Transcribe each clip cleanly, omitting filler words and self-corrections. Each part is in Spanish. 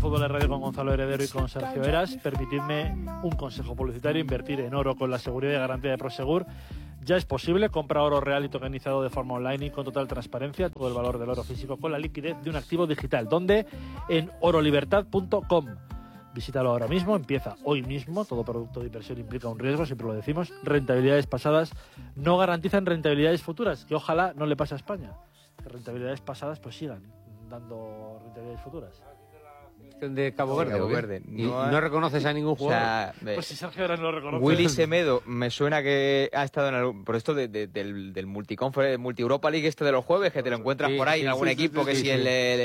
Fútbol de Radio con Gonzalo Heredero y con Sergio Eras. Permitidme un consejo publicitario: invertir en oro con la seguridad y garantía de Prosegur. Ya es posible. Compra oro real y tokenizado de forma online y con total transparencia. Todo el valor del oro físico con la liquidez de un activo digital. ¿Dónde? En orolibertad.com. Visítalo ahora mismo, empieza hoy mismo. Todo producto de inversión implica un riesgo, siempre lo decimos. Rentabilidades pasadas no garantizan rentabilidades futuras, que ojalá no le pase a España. Que rentabilidades pasadas pues sigan dando rentabilidades futuras. De Cabo Verde. Cabo Verde. ¿Y no reconoces a ningún jugador? O sea, pues si Sergio ahora no lo reconoce. Willy Semedo me suena que ha estado en algún, por esto del Multi-Europa League de los jueves, que te lo encuentras por ahí en algún equipo, que si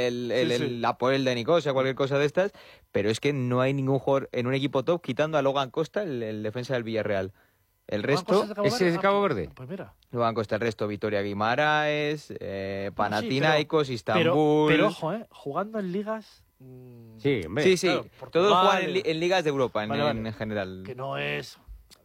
el Apoel de Nicosia, cualquier cosa de estas, pero es que no hay ningún jugador en un equipo top quitando a Logan Costa, el defensa del Villarreal. El resto... ¿Ese es de Cabo Verde? Pues mira. Logan Costa, el resto, Vitoria Guimaraes, Panathinaikos, Istambul... Pero ojo, jugando en ligas... Sí, hombre. Sí, claro, todos juegan en ligas de Europa en general. Que no es...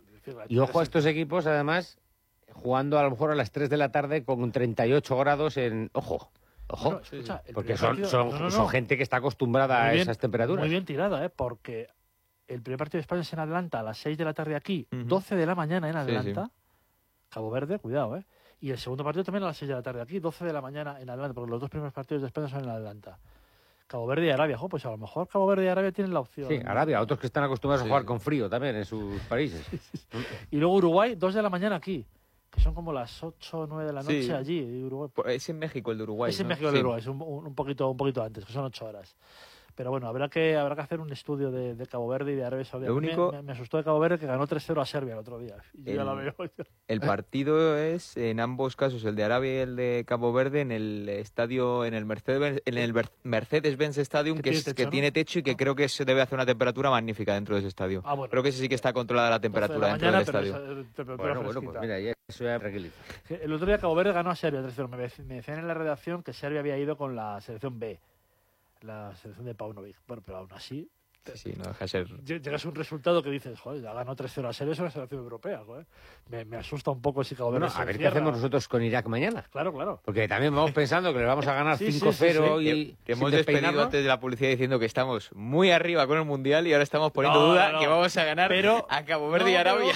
Y ojo a estos equipos, además, jugando a lo mejor a las 3 de la tarde con 38 grados en... Ojo, Bueno, escucha, porque son gente que está acostumbrada a esas temperaturas. Muy bien tirada, porque el primer partido de España es en Atlanta a las 6 de la tarde aquí, 12 de la mañana en Atlanta. Sí. Cabo Verde, cuidado, Y el segundo partido también a las 6 de la tarde aquí, 12 de la mañana en Atlanta, porque los dos primeros partidos de España son en Atlanta. Cabo Verde y Arabia, pues a lo mejor Cabo Verde y Arabia tienen la opción. Sí, Arabia, otros que están acostumbrados a jugar con frío también en sus países. Y luego Uruguay, 2 de la mañana aquí, que son como las 8 o 9 de la noche allí. Uruguay. Es en México el de Uruguay. Es en México el de Uruguay, es un poquito antes, que son 8 horas. Pero bueno, habrá que hacer un estudio de Cabo Verde y de Arabia Saudí. Me asustó de Cabo Verde, que ganó 3-0 a Serbia el otro día. Y yo ya la veo. El partido es, en ambos casos, el de Arabia y el de Cabo Verde, en el estadio, en el Mercedes-Benz Stadium, que tiene techo y que creo que se debe hacer una temperatura magnífica dentro de ese estadio. Bueno, creo que ese sí que está controlada la temperatura dentro del estadio. Bueno, pues mira, eso ya tranquiliza. El otro día Cabo Verde ganó a Serbia 3-0. Me decían en la redacción que Serbia había ido con la selección B. La selección de Paunovic. Bueno, pero aún así... Sí, no deja de ser... Llegas a un resultado que dices, joder, ya ganó 3-0 a Serbia, es una selección europea, joder. Me asusta un poco si Cabo Verde a ver qué hacemos nosotros con Irak mañana. Claro. Porque también vamos pensando que le vamos a ganar 5-0 y... Que hemos despedido antes de la publicidad diciendo que estamos muy arriba con el Mundial y ahora estamos poniendo duda que vamos a ganar a Cabo Verde y Arabia.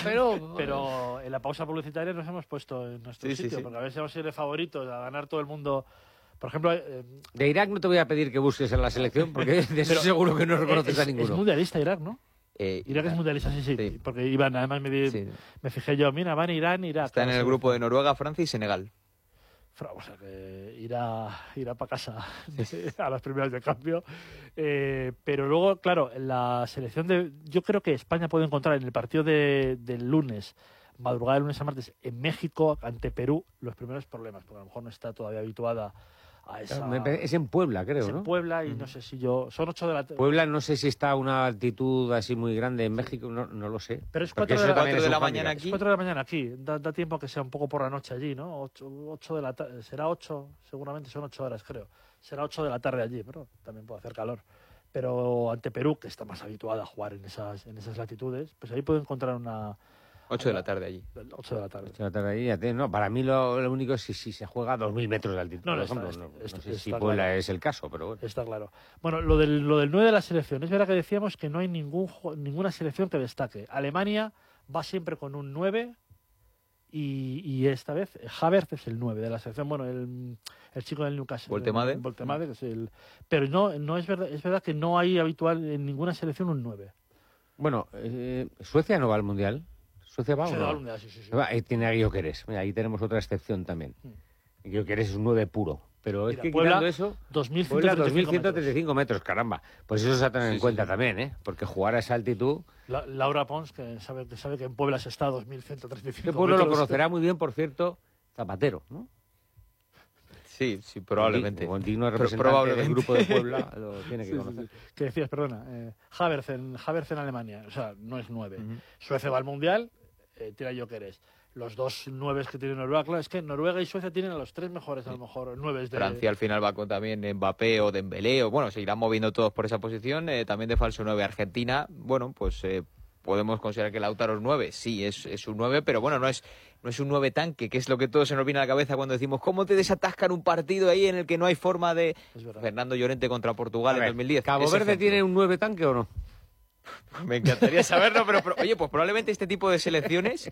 Pero en la pausa publicitaria nos hemos puesto en nuestro sitio, porque a ver si vamos a ser favoritos a ganar todo el mundo... Por ejemplo... de Irak no te voy a pedir que busques en la selección, porque de eso seguro que no reconoces a ninguno. Es mundialista Irak, ¿no? Irak es mundialista, sí. Porque iban, además me fijé yo, mira, van Irán, Irak. Está en el grupo de Noruega, Francia y Senegal. O sea, que irá para casa a las primeras de cambio. Pero luego, claro, la selección yo creo que España puede encontrar en el partido del lunes, madrugada de lunes a martes, en México, ante Perú, los primeros problemas, porque a lo mejor no está todavía habituada a esa... Es en Puebla, creo, ¿no? Es en Puebla y no sé si son 8 de la tarde. Puebla no sé si está a una altitud así muy grande en México, no lo sé. Pero es 4 de la mañana aquí. Es 4 de la mañana aquí, da tiempo que sea un poco por la noche allí, ¿no? 8 de la tarde, será 8, seguramente son 8 horas, creo. Será 8 de la tarde allí, pero también puede hacer calor. Pero ante Perú, que está más habituada a jugar en esas latitudes, pues ahí puede encontrar una... 8 de la tarde allí. 8 de la tarde. 8 de la tarde allí, no, para mí lo único es si se juega a 2.000 metros de altitud. No, por ejemplo. No sé si Puebla claro. es el caso, pero bueno. Está claro. Bueno, lo del 9 de la selección. Es verdad que decíamos que no hay ninguna selección que destaque. Alemania va siempre con un 9 y esta vez Havertz es el 9 de la selección. Bueno, el chico del Newcastle. Voltemade. Que es pero no es verdad que no hay habitual en ninguna selección un 9. Bueno, Suecia no va al Mundial. ¿Suecia va o no? Sí. Tiene a Gyökeres. Ahí tenemos otra excepción también. Gyökeres es un 9 puro. Pero es que Puebla, quitando eso... 2.135 metros, caramba. Pues eso se ha tenido en cuenta también, porque jugar a esa altitud... Laura Pons, que sabe que en Puebla se está a 2.135 Este pueblo lo conocerá muy bien, por cierto, Zapatero, ¿no? Sí, probablemente. Como digno representante del grupo de Puebla lo tiene que conocer. ¿Qué decías? Perdona. Havertz en Alemania, o sea, no es 9. Suecia va al Mundial, tira Gyökeres. Los dos 9 que tiene Noruega, claro, es que Noruega y Suecia tienen a los 3 mejores, a lo mejor 9 de... Francia al final va con también Mbappé o Dembélé, se irán moviendo todos por esa posición. También de falso 9 Argentina, podemos considerar que Lautaro es 9, sí, es un 9, pero bueno, no es no es un 9 tanque, que es lo que todo se nos viene a la cabeza cuando decimos ¿cómo te desatascan un partido ahí en el que no hay forma de... Fernando Llorente contra Portugal en 2010. ¿Cabo Verde tiene un 9 tanque o no? Me encantaría saberlo, pero oye, pues probablemente ese tipo de selecciones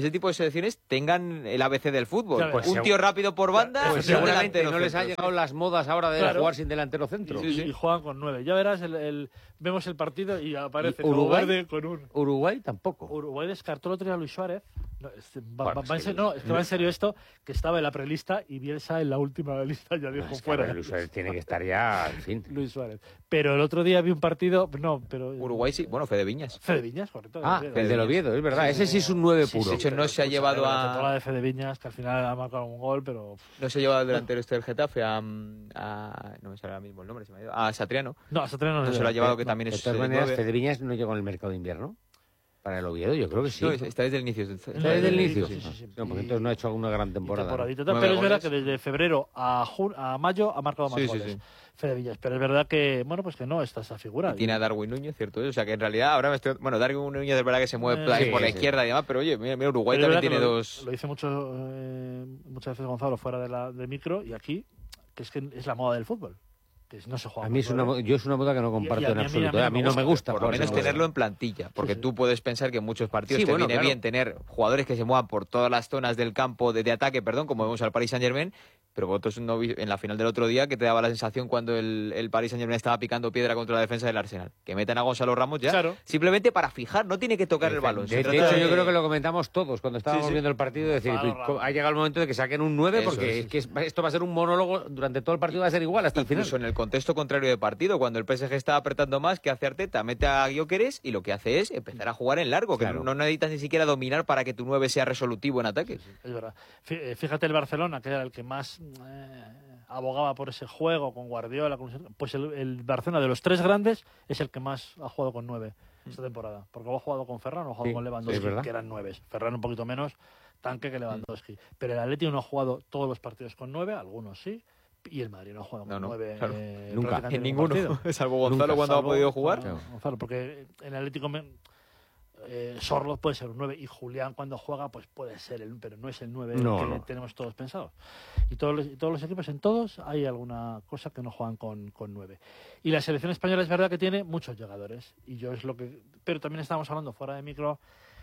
tengan el ABC del fútbol. Claro, pues un tío rápido por banda, pues y un seguramente delantero no les ha centro. llegado las modas ahora de jugar sin delantero centro. Y juegan con 9. Ya verás, vemos el partido y aparece Uruguay Verde con un... Uruguay tampoco. Uruguay descartó el otro día a Luis Suárez. No, es que va en serio esto, que estaba en la prelista y Bielsa en la última lista ya dijo fuera. Luis Suárez tiene que estar ya, en fin. Luis Suárez. Pero el otro día vi un partido... Uruguay sí, bueno, Fede Viñas. Fede Viñas, correcto. El del Oviedo, es verdad. Ese sí es un 9 puro. De hecho, no se ha llevado La a... temporada de Fede Viñas, que al final ha marcado un gol, pero... No se ha llevado al delantero del Getafe no me sale ahora mismo el nombre, se me ha ido. A Satriano. No, a Satriano No se lo ha llevado, que también es... De todas maneras, Fede Viñas no llegó en el mercado de invierno. Para el Oviedo, yo creo que sí. No, está desde el inicio. ¿Está desde el inicio? Sí. No, porque entonces no ha hecho una gran temporada. Pero es verdad que desde febrero a mayo ha marcado más goles. Sí. Fede Villas, pero es verdad que, bueno, pues que no está esa figura. Y tiene a Darwin Núñez, ¿cierto? O sea, que en realidad ahora Bueno, Darwin Núñez es verdad que se mueve por la izquierda y demás, pero oye, mira Uruguay pero también tiene dos... Lo dice muchas veces Gonzalo fuera del micro y aquí, que es la moda del fútbol. Que no se juega. A mí es una moda que no comparto en absoluto. A mí no me gusta. Por lo menos tenerlo en plantilla, porque tú puedes pensar que en muchos partidos te viene bien tener jugadores que se muevan por todas las zonas del campo de ataque, como vemos al Paris Saint-Germain, pero vosotros no en la final del otro día, que te daba la sensación cuando el Paris Saint-Germain estaba picando piedra contra la defensa del Arsenal, que metan a Gonzalo Ramos ya, simplemente para fijar, no tiene que tocar el balón. De hecho, yo creo que lo comentamos todos cuando estábamos viendo el partido, decir, ha llegado el momento de que saquen un 9, porque es que esto va a ser un monólogo durante todo el partido, va a ser igual hasta el final. Incluso en el contexto contrario de partido, cuando el PSG está apretando más, que hace Arteta, mete a Gyökeres y lo que hace es empezar a jugar en largo, que no necesitas ni siquiera dominar para que tu 9 sea resolutivo en ataque. Es verdad. Fíjate el Barcelona, que era el que más abogaba por ese juego con Guardiola, pues el Barcelona de los tres grandes es el que más ha jugado con 9 esta temporada, porque ha jugado con Ferran o ha jugado con Lewandowski, que eran 9. Ferran un poquito menos tanque que Lewandowski, pero el Atlético no ha jugado todos los partidos con 9, algunos sí. Y el Madrid no ha jugado con 9 claro. nunca, en ninguno, salvo Gonzalo cuando ha podido jugar. Gonzalo, porque en el Atlético Sorloth puede ser un 9 y Julián cuando juega pues puede ser pero no es el 9 que tenemos todos pensados. Y todos los equipos, en todos hay alguna cosa que no juegan con 9. Y la selección española es verdad que tiene muchos llegadores, pero también estamos hablando fuera de micro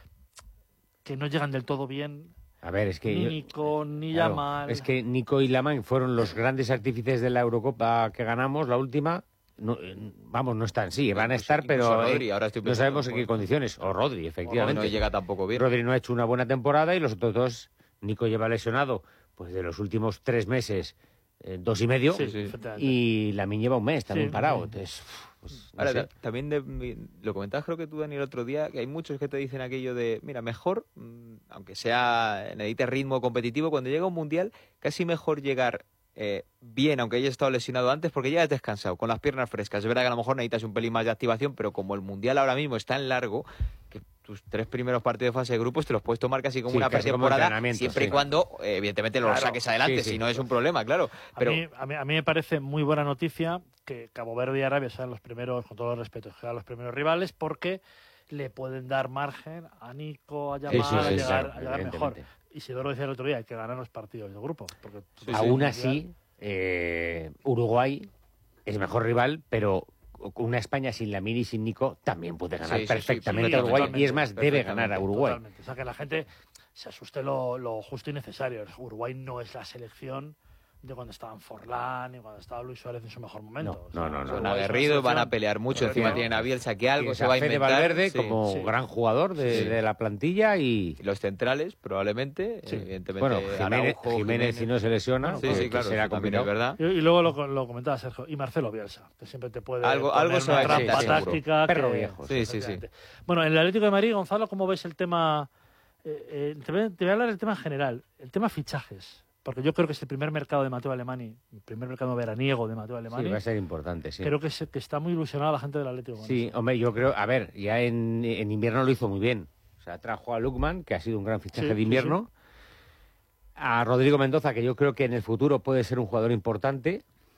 que no llegan del todo bien. A ver, es que ni Nico ni Yamal. Es que Nico y Lamán fueron los grandes artífices de la Eurocopa que ganamos, la última. No están, sí, van a estar, pero Rodri, ahora no sabemos en qué condiciones. O Rodri, efectivamente. No llega tampoco bien. Rodri no ha hecho una buena temporada y los otros dos, Nico lleva lesionado, pues de los últimos 3 meses, 2 y medio, y Lamine lleva un mes también parado. Entonces, pues, no sé. También lo comentabas creo que tú, Dani, el otro día, que hay muchos que te dicen aquello de, mira, mejor, aunque necesites ritmo competitivo, cuando llega un mundial, casi mejor llegar bien, aunque hayas estado lesionado antes, porque ya has descansado, con las piernas frescas. Es verdad que a lo mejor necesitas un pelín más de activación, pero como el mundial ahora mismo está en largo, que tus 3 primeros partidos de fase de grupos te los puedes tomar casi como una pretemporada, siempre y cuando, evidentemente, lo saques adelante, si no es un problema, claro. Pero a mí me parece muy buena noticia que Cabo Verde y Arabia sean los primeros, con todo el respeto, sean los primeros rivales, porque le pueden dar margen a Nico, a Yamal, a llegar mejor. Isidoro decía el otro día, hay que ganar los partidos de grupo. Porque aún así, Uruguay es mejor rival, pero una España sin Lamine y sin Nico también puede ganar perfectamente a Uruguay. Y es más, debe ganar a Uruguay. Totalmente. O sea, que la gente se asuste lo justo y necesario. Uruguay no es la selección de cuando estaban Forlán y cuando estaba Luis Suárez en su mejor momento. No. Son aguerridos, van a pelear mucho, encima tienen a Bielsa que algo se va a inventar. Valverde como gran jugador de la plantilla y los centrales probablemente, evidentemente. Bueno, Jiménez si no se lesiona, claro, será complicado, ¿verdad? Y luego lo comentaba Sergio, y Marcelo Bielsa, que siempre te puede algo poner una trampa táctica. Perro viejo. Sí. Bueno, en el Atlético de Madrid, Gonzalo, ¿cómo ves el tema? Te voy a hablar del tema general, el tema fichajes. Porque yo creo que es el primer mercado de Matteo Alemany, el primer mercado veraniego de Matteo Alemany. Sí, va a ser importante, sí. Creo que está muy ilusionada la gente del Atlético. Sí, hombre, yo creo, a ver, ya en invierno lo hizo muy bien. O sea, trajo a Lukman, que ha sido un gran fichaje de invierno. A Rodrigo Mendoza, que yo creo que en el futuro puede ser un jugador importante.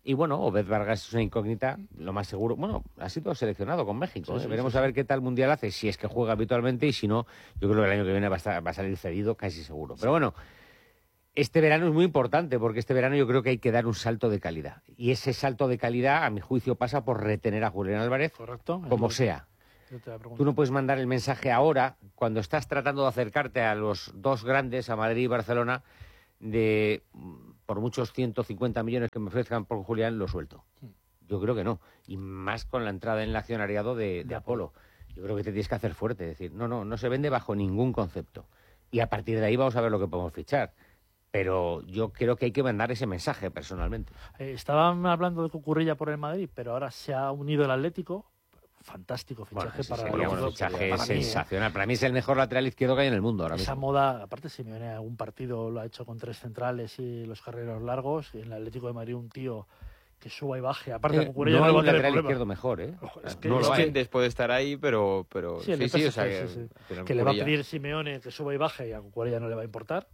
Y bueno, Obed Vargas es una incógnita, lo más seguro. Bueno, ha sido seleccionado con México. Veremos a ver qué tal Mundial hace, si es que juega habitualmente, y si no, yo creo que el año que viene va a salir cedido, casi seguro. Pero bueno, este verano es muy importante, porque este verano yo creo que hay que dar un salto de calidad. Y ese salto de calidad, a mi juicio, pasa por retener a Julián Álvarez, correcto, como sea. Tú no puedes mandar el mensaje ahora, cuando estás tratando de acercarte a los dos grandes, a Madrid y Barcelona, de por muchos 150 millones que me ofrezcan por Julián, lo suelto. Yo creo que no. Y más con la entrada en el accionariado de Apolo. Yo creo que te tienes que hacer fuerte. Es decir, no se vende bajo ningún concepto. Y a partir de ahí vamos a ver lo que podemos fichar. Pero yo creo que hay que mandar ese mensaje personalmente. Estaban hablando de Cucurella por el Madrid, pero ahora se ha unido el Atlético. Fantástico fichaje sería un fichaje sensacional. Para mí es el mejor lateral izquierdo que hay en el mundo ahora mismo. Esa moda, aparte si me viene algún partido, lo ha hecho con 3 centrales y los carreros largos. En el Atlético de Madrid un tío que suba y baje. Aparte de Cucurella no hay un lateral izquierdo mejor, ¿eh? Después de estar ahí, pero sí, o sea que le va a pedir Simeone que suba y baje, y a Cucurella no le va a importar.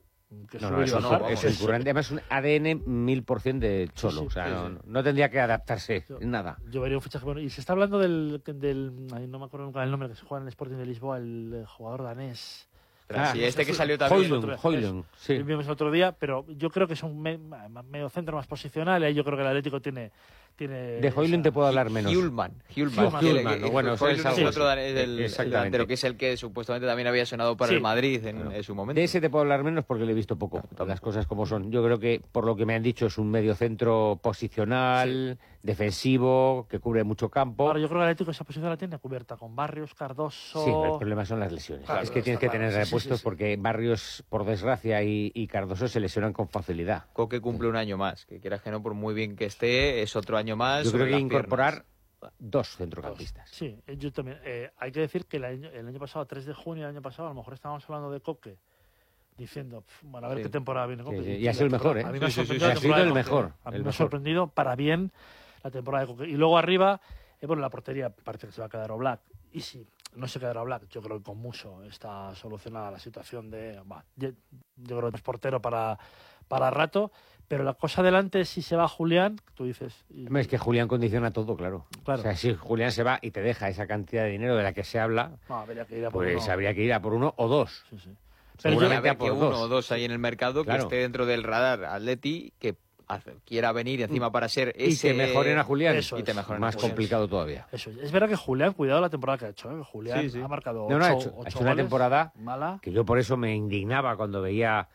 Es incurrente. Además es un ADN 1000% de Cholo. O sea, no tendría que adaptarse nada. Yo vería un fichaje bueno. Y se está hablando del no me acuerdo nunca el nombre, que se juega en el Sporting de Lisboa, el jugador danés. Que salió también. Højlund, sí. Vimos el otro día, pero yo creo que es un medio centro más posicional, y ahí yo creo que el Atlético tiene de Højlund te puedo hablar menos. Hjulman. Bueno, es otro delantero, que es el que supuestamente también había sonado para el Madrid en su momento. De ese te puedo hablar menos porque le he visto poco, las cosas como son. Yo creo que, por lo que me han dicho, es un medio centro posicional, defensivo, que cubre mucho campo. Ahora, yo creo que el Atlético esa posición la tiene cubierta con Barrios, Cardoso... Sí, el problema son las lesiones. Claro, es que tienes que tener repuestos porque Barrios, por desgracia, y Cardoso se lesionan con facilidad. Coque cumple un año más, que quieras que no, por muy bien que esté, es otro año más. Yo creo que hay que incorporar 2 centrocampistas. Sí, yo también. Hay que decir que el año pasado, 3 de junio del año pasado, a lo mejor estábamos hablando de Coque, diciendo, bueno, a ver qué temporada viene Coque. Y ha sido el mejor, ¿eh? A mí me ha sorprendido el mejor. A mí me ha sorprendido para bien la temporada de Coque. Y luego arriba, la portería parece que se va a quedar Oblak. Y si no se quedará Oblak, yo creo que con Musso está solucionada la situación de... yo creo que es portero para rato. Pero la cosa adelante, si se va Julián, tú dices... Es que Julián condiciona todo, claro. O sea, si Julián se va y te deja esa cantidad de dinero de la que se habla, habría que ir a por pues uno. Habría que ir a por 1 o 2. Sí. Pero seguramente a por 1 o 2 hay en el mercado que esté dentro del radar Atleti, que quiera venir encima para ser ese... Y te mejoren a Julián. Eso es más complicado todavía. Eso es verdad que Julián, cuidado la temporada que ha hecho. Julián ha marcado 8 ha hecho una temporada mala. Que yo por eso me indignaba cuando veía...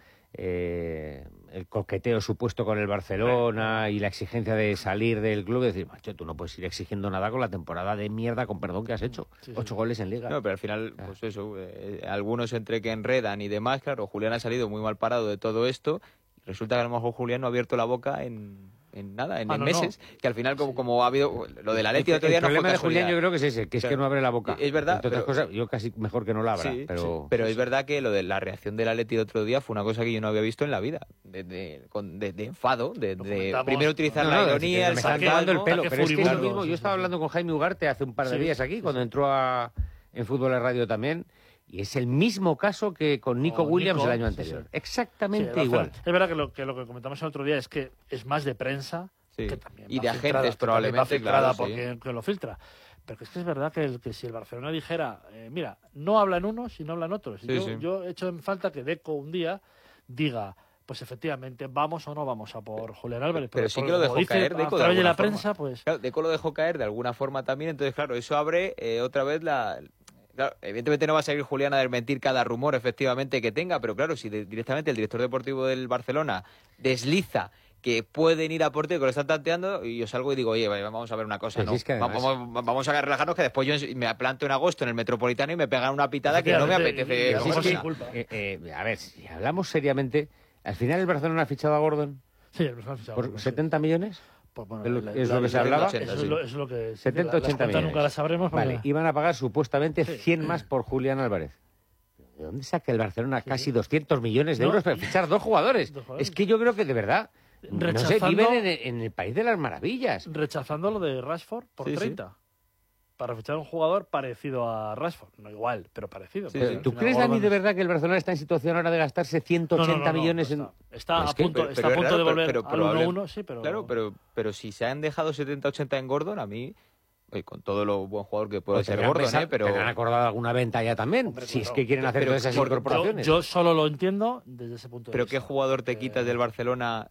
el coqueteo supuesto con el Barcelona y la exigencia de salir del club, y decir, macho, tú no puedes ir exigiendo nada con la temporada de mierda, con perdón, que has hecho. 8 goles en Liga. No, pero al final, pues eso, algunos entre que enredan y demás, claro, Julián ha salido muy mal parado de todo esto, y resulta que a lo mejor Julián no ha abierto la boca en meses, que al final como ha habido lo del Atleti otro día no fue casualidad. El problema de Julián yo creo que es ese, que es que no abre la boca. Es verdad. Entre otras cosas, yo casi mejor que no la abra. Pero es verdad que lo de la reacción del Atleti el otro día fue una cosa que yo no había visto en la vida, de enfado, de primero utilizar la ironía, el sarcasmo, el pelo. Pero es que es lo mismo. Yo estaba hablando con Jaime Ugarte hace un par de días aquí, cuando entró en Fútbol de Radio también. Y es el mismo caso que con Nico Williams el año anterior. Exactamente igual. Es verdad que lo que comentamos el otro día es que es más de prensa que también y de agentes probablemente, porque lo filtra. Pero es que es verdad que si el Barcelona dijera, mira, no hablan unos y no hablan otros. Yo he hecho en falta que Deco un día diga, pues efectivamente, vamos o no vamos a por Julián Álvarez. Pero sí que lo dejó caer Deco de alguna la forma. prensa, pues... Claro, Deco lo dejó caer de alguna forma también, entonces claro, eso abre otra vez Claro, evidentemente no va a salir Julián a desmentir cada rumor efectivamente que tenga, pero claro, si directamente el director deportivo del Barcelona desliza que pueden ir a portero, que lo están tanteando, y yo salgo y digo, oye, vamos a ver una cosa, ¿no? Vamos a relajarnos, que después yo me planto en agosto en el Metropolitano y me pegan una pitada que no me apetece. A ver, si hablamos seriamente, al final el Barcelona ha fichado a Gordon. Sí, el Barcelona ha fichado a Gordon. ¿Por 70 millones? Pues bueno, es lo que se hablaba. 80, eso es lo que 70, 80 millones. Nunca las sabremos. Vale, iban a pagar supuestamente 100 más por Julián Álvarez. ¿De dónde saca el Barcelona casi 200 millones de euros para fichar 2 jugadores? Es que yo creo que de verdad, no sé, viven en el país de las maravillas. Rechazando lo de Rashford por 30. para fichar un jugador parecido a Rashford. No igual, pero parecido. Sí, Porque sí. al ¿Tú final crees, Dani, Gordon de verdad que el Barcelona está en situación ahora de gastarse 180 millones en...? Está Es a que- punto, pero está a es punto raro, de volver pero al 1-1, sí, pero... Claro, pero si se han dejado 70-80 en Gordon, a mí, con todo lo buen jugador que puede ser Gordon, pero... ¿Tendrán acordado alguna venta ya también? Hombre, si claro. es que quieren hacer Pero todas esas incorporaciones. Yo solo lo entiendo desde ese punto de ¿Pero vista. qué jugador te quitas del Barcelona?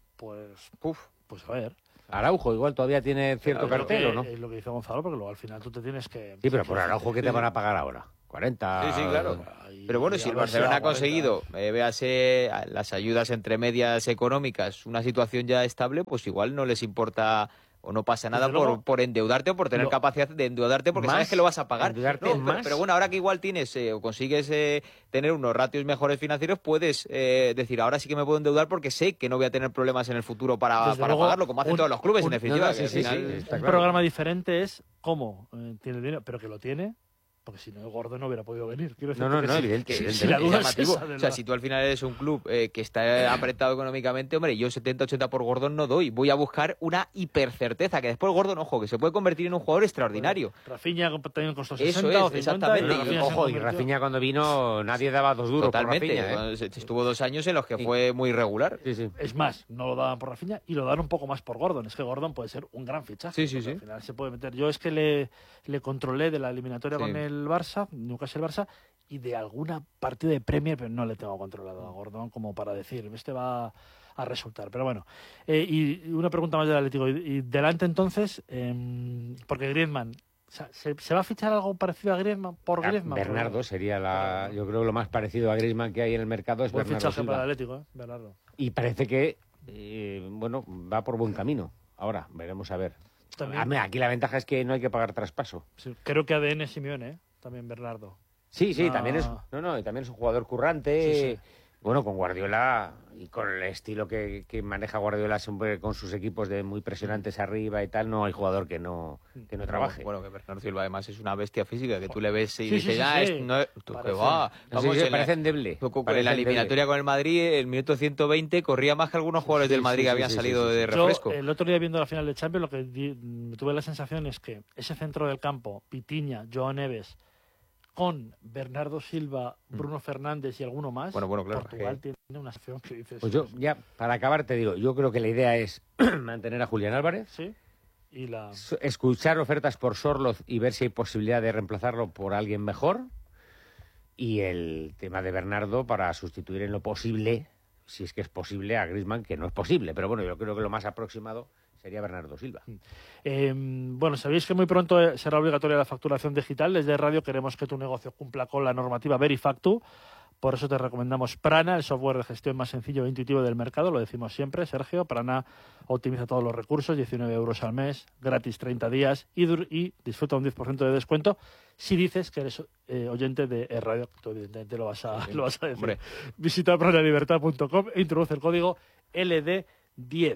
Pues, Uf. pues a ver. Araujo igual todavía tiene cierto Es lo cartel, que- ¿o no? Es lo que dice Gonzalo, porque luego al final tú te tienes que... Sí, pero por Araujo, ¿qué te van a pagar ahora? 40... Sí, sí, claro. Ahí- Pero bueno, y si a el ver si Barcelona ha da 40. conseguido, véase las ayudas entre medias económicas, una situación ya estable, pues igual no les importa o no pasa nada Desde luego, por endeudarte o por tener lo- capacidad de endeudarte porque más, sabes que lo vas a pagar. endeudarte No, pero, más. pero bueno, ahora que igual tienes o consigues tener unos ratios mejores financieros, puedes decir, ahora sí que me puedo endeudar porque sé que no voy a tener problemas en el futuro para Desde luego, pagarlo, como hacen todos los clubes, en un- definitiva. no, no, que sí, al sí, final- sí, está Un claro. programa diferente es cómo tiene dinero, pero que lo tiene, porque si no, el gordo no hubiera podido venir. Quiero decir, No, no, porque no, si- evidente, si evidente. la Es duda es llamativo. esa de O sea, la- si tú al final eres un club que está apretado económicamente, hombre, yo 70-80 por Gordon no doy. Voy a buscar una hipercerteza, que después Gordon, ojo, que se puede convertir en un jugador extraordinario. Rafinha también costó Eso 60 o 50. exactamente. y Rafinha se Ojo, y convirtió- Rafinha cuando vino nadie daba 2 duros Totalmente. por Rafinha, ¿eh? Bueno, estuvo 2 años en los que Sí. fue muy irregular. Sí, sí. Es más, no lo daban por Rafinha y lo dan un poco más por Gordon. Es que Gordon puede ser un gran fichaje. Sí, sí, porque sí. Al final se puede meter. Yo es que le controlé de la eliminatoria Sí. con el Barça, Newcastle-Barça, y de alguna partida de Premier, pero no le tengo controlado a Gordon como para decir, este va a resultar. Pero bueno, y una pregunta más del Atlético. Y delante entonces, porque Griezmann, o sea, ¿se va a fichar algo parecido a Griezmann por Griezmann? Bernardo sería yo creo lo más parecido a Griezmann que hay en el mercado es Buen Bernardo fichaje Silva. para el Atlético, Bernardo. Y parece que bueno, va por buen camino. Ahora, veremos a ver. También. Aquí la ventaja es que no hay que pagar traspaso. Sí, creo que ADN Simeone, también Bernardo. Sí, sí, No. también es y también es un jugador currante. Sí, sí. Bueno, con Guardiola y con el estilo que maneja Guardiola siempre con sus equipos de muy presionantes arriba y tal, no hay jugador que no trabaje. Bueno, que Bernardo Silva además es una bestia física, que tú le ves y Sí, dices, sí, ah, sí. es- no, tú que Parece- va. Sí, Vamos, sí, en la- parece endeble. en Parece la eliminatoria con el Madrid, el minuto 120 corría más que algunos jugadores Sí, del Madrid sí, que sí, habían sí, salido sí, sí. de Yo, refresco. el otro día viendo la final de Champions, lo que tuve la sensación es que ese centro del campo, Pitiña, Joao Neves, con Bernardo Silva, Bruno Fernández y alguno más, Bueno, claro, Portugal tiene una sección que dices... Pues yo, ya, para acabar, te digo, yo creo que la idea es mantener a Julián Álvarez, Sí, y la... escuchar ofertas por Sorloz y ver si hay posibilidad de reemplazarlo por alguien mejor. Y el tema de Bernardo para sustituir en lo posible, si es que es posible, a Griezmann, que no es posible. Pero bueno, yo creo que lo más aproximado sería Bernardo Silva. Bueno, sabéis que muy pronto será obligatoria la facturación digital. Desde Radio queremos que tu negocio cumpla con la normativa Verifactu. Por eso te recomendamos Prana, el software de gestión más sencillo e intuitivo del mercado. Lo decimos siempre, Sergio. Prana optimiza todos los recursos, 19 euros al mes, gratis 30 días y disfruta un 10% de descuento si dices que eres oyente de Radio. Tú evidentemente lo vas a decir. Hombre. Visita pranalibertad.com e introduce el código LD10.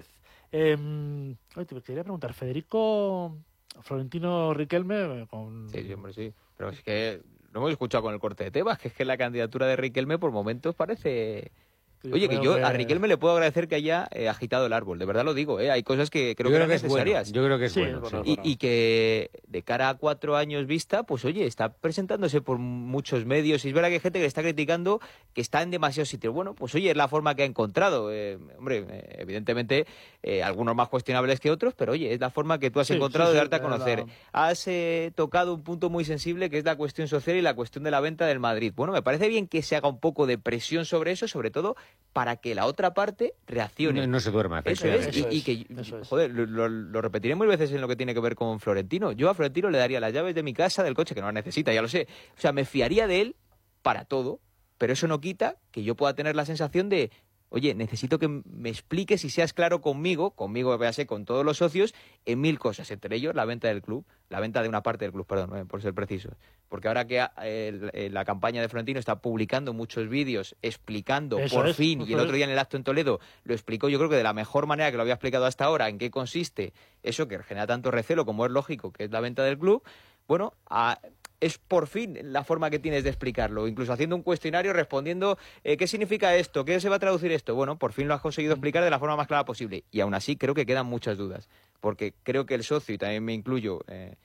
Te quería preguntar, Federico Florentino Riquelme con... Sí, hombre, sí. Pero es que lo hemos escuchado con el corte de Tebas, que es que la candidatura de Riquelme por momentos parece... Oye, que yo a Riquelme le puedo agradecer que haya agitado el árbol, de verdad lo digo, hay cosas que creo que eran es bueno. necesarias. Yo creo que es Sí, bueno. es sí. bueno. Y que de cara a 4 años vista, pues oye, está presentándose por muchos medios y es verdad que hay gente que le está criticando que está en demasiados sitios. Bueno, pues oye, es la forma que ha encontrado. Evidentemente, algunos más cuestionables que otros, pero oye, es la forma que tú has Sí, encontrado sí, de sí, darte a conocer. Has tocado un punto muy sensible que es la cuestión social y la cuestión de la venta del Madrid. Bueno, me parece bien que se haga un poco de presión sobre eso, sobre todo para que la otra parte reaccione. No se duerma. Eso es, efectivamente. y que, eso es. joder, lo repetiré mil veces en lo que tiene que ver con Florentino. Yo a Florentino le daría las llaves de mi casa, del coche, que no las necesita, ya lo sé. O sea, me fiaría de él para todo, pero eso no quita que yo pueda tener la sensación de, oye, necesito que me expliques y seas claro conmigo, véase, con todos los socios, en 1000 cosas, entre ellos la venta del club, la venta de una parte del club, perdón, por ser precisos. Porque ahora que la campaña de Florentino está publicando muchos vídeos explicando Eso por es, fin, y eso el otro es. día en el acto en Toledo lo explicó yo creo que de la mejor manera que lo había explicado hasta ahora, en qué consiste eso que genera tanto recelo como es lógico, que es la venta del club, bueno, es por fin la forma que tienes de explicarlo, incluso haciendo un cuestionario respondiendo ¿qué significa esto? ¿Qué se va a traducir esto? Bueno, por fin lo has conseguido explicar de la forma más clara posible y aún así creo que quedan muchas dudas, porque creo que el socio, y también me incluyo,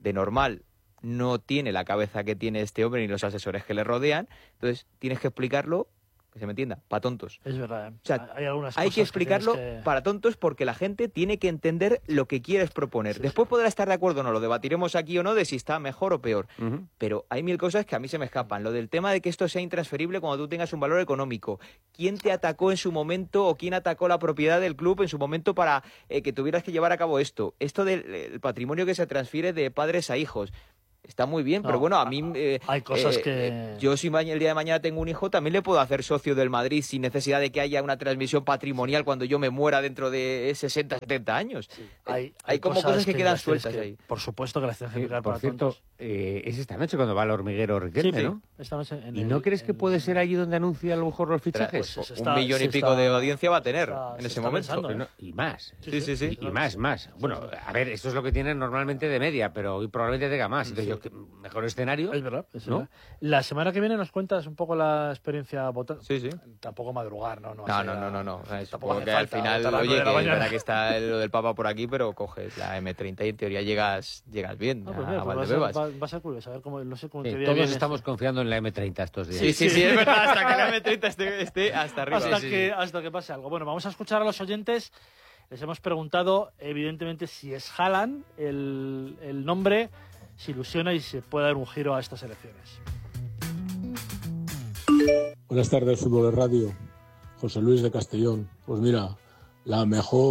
de normal no tiene la cabeza que tiene este hombre ni los asesores que le rodean, entonces tienes que explicarlo, que se me entienda, para tontos. Es verdad. O sea, hay que explicarlo para tontos porque la gente tiene que entender lo que quieres proponer. Después podrá estar de acuerdo o no, lo debatiremos aquí o no de si está mejor o peor. Pero hay mil cosas que a mí se me escapan. Lo del tema de que esto sea intransferible cuando tú tengas un valor económico. ¿Quién te atacó en su momento o quién atacó la propiedad del club en su momento para que tuvieras que llevar a cabo esto? Esto del patrimonio que se transfiere de padres a hijos. Está muy bien, pero bueno, a mí... hay cosas que... Yo si el día de mañana tengo un hijo, también le puedo hacer socio del Madrid sin necesidad de que haya una transmisión patrimonial cuando yo me muera dentro de 60, 70 años. Sí. Hay como cosas que quedan sueltas ahí. Por supuesto que las tienes que explicar por para cierto, tontos. es esta noche cuando va al hormiguero Riquelme, Sí, ¿no? Esta noche ¿Y no crees que puede ser allí donde anuncia a lo mejor los fichajes? Pues, 1,5 millones de audiencia va a tener en ese momento. Pensando, Y más. Sí. Y más. Bueno, a ver, esto es lo que tienen normalmente de media, pero hoy probablemente tenga más. Entonces, mejor escenario. Es verdad. ¿no? La semana que viene nos cuentas un poco la experiencia votando. Sí. Tampoco madrugar, ¿no? No. Tampoco Porque al final, oye, que es verdad que está lo del Papa por aquí, pero coges la M30 y en teoría llegas bien a Valdebebas. Va a ser curioso, a ver cómo, no sé cómo te todos estamos confiando en la M30 estos días. Sí, es verdad, hasta que la M30 esté hasta arriba. Hasta que pase algo. Bueno, vamos a escuchar a los oyentes. Les hemos preguntado, evidentemente, si es Haaland el nombre, si ilusiona y se puede dar un giro a estas elecciones. Buenas tardes, Fútbol de Radio. José Luis de Castellón. Pues mira, el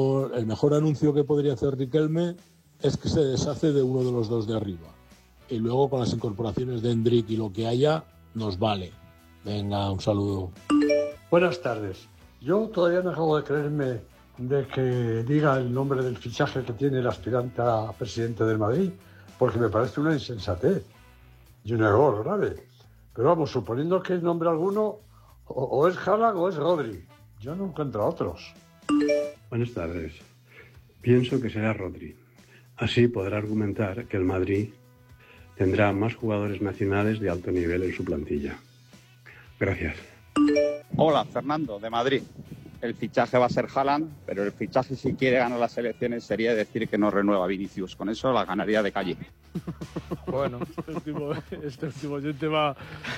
mejor anuncio que podría hacer Riquelme es que se deshace de uno de los dos de arriba. Y luego con las incorporaciones de Endrick y lo que haya, nos vale. Venga, un saludo. Buenas tardes. Yo todavía no acabo de creerme de que diga el nombre del fichaje que tiene el aspirante a presidente del Madrid, porque me parece una insensatez y un error grave. Pero vamos, suponiendo que es nombre alguno, o es Haaland o es Rodri. Yo no encuentro otros. Buenas tardes. Pienso que será Rodri. Así podrá argumentar que el Madrid tendrá más jugadores nacionales de alto nivel en su plantilla. Gracias. Hola, Fernando, de Madrid. El fichaje va a ser Haaland, pero el fichaje, si quiere ganar las elecciones, sería decir que no renueva a Vinicius. Con eso la ganaría de calle. Bueno, este último oyente va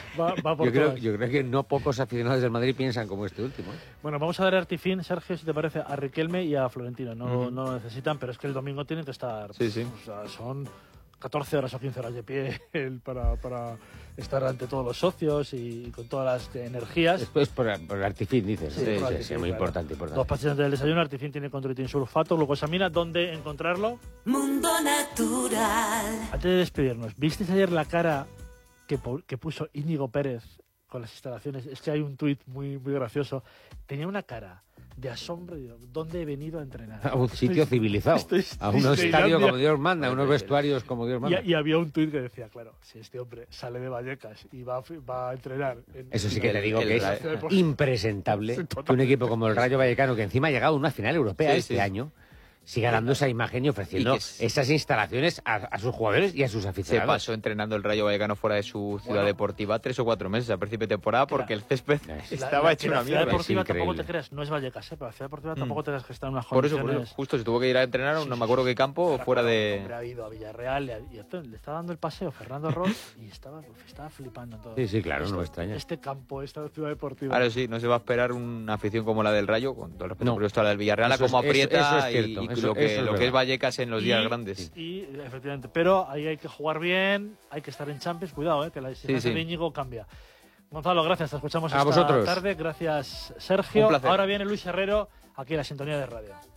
por yo creo que no pocos aficionados del Madrid piensan como este último. Bueno, vamos a dar artifín, Sergio, si te parece, a Riquelme y a Florentino. No lo necesitan, pero es que el domingo tienen que estar... Sí. O sea, son 14 horas o 15 horas de pie para estar ante todos los socios y con todas las energías. Después por Artifin, dices. Sí, muy importante. Dos pastillas del desayuno, Artifin tiene condroitin sulfato, glucosamina. ¿Dónde encontrarlo? Mundo Natural. Antes de despedirnos, ¿visteis ayer la cara que puso Íñigo Pérez con las instalaciones? Es que hay un tuit muy, muy gracioso. Tenía una cara de asombro. ¿Dónde he venido a entrenar? A un sitio civilizado. A un estadio como Dios manda, a unos vestuarios como Dios manda. Y había un tuit que decía, claro, si este hombre sale de Vallecas y va a entrenar... Eso sí que te digo que es impresentable que un equipo como el Rayo Vallecano, que encima ha llegado a una final europea este año, siga dando esa imagen y ofreciendo esas instalaciones a sus jugadores y a sus aficionados. Se pasó entrenando el Rayo Vallecano fuera de su ciudad deportiva 3 o 4 meses a principio de temporada porque el césped estaba hecho una mierda. La ciudad deportiva tampoco te creas, no es Vallecas, pero la ciudad deportiva tampoco te creas que está en unas condiciones... Por eso, justo se tuvo que ir a entrenar, no me acuerdo qué campo, fuera de... Hombre, ha ido a Villarreal y le estaba dando el paseo Fernando Ross y estaba flipando en todo. Sí, claro, no me extraña. Este campo, esta ciudad deportiva... Claro, sí, no se va a esperar una afición como la del Rayo, con todo el respeto, pero esto la del Villarreal, como aprieta y lo que es Vallecas en los días grandes. Y efectivamente, pero ahí hay que jugar bien, hay que estar en Champions, cuidado, que la exigencia de Íñigo cambia. Gonzalo, gracias, te escuchamos esta tarde, gracias Sergio. Un placer. Ahora viene Luis Herrero aquí en la sintonía de radio.